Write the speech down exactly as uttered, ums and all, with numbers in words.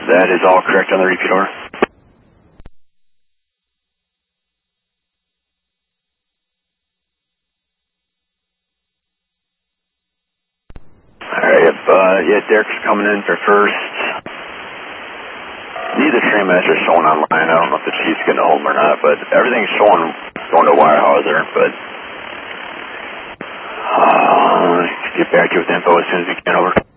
That is all correct on the repeat order. Alright, yep, uh, yeah, Derek's coming in for first. Neither trainmaster is showing online. I don't know if the chief's getting a hold or not, but everything's showing going to Weyerhaeuser, but uh, get back to you with info as soon as we can, over.